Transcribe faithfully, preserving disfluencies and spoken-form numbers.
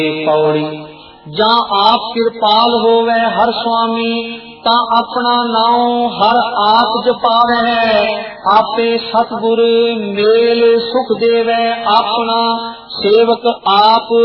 पौड़ी जा आप कृपाल होवे हर स्वामी ता अपना नाम हर आप जपावे आपे सतगुर मेल सुख देवे अपना सेवक आप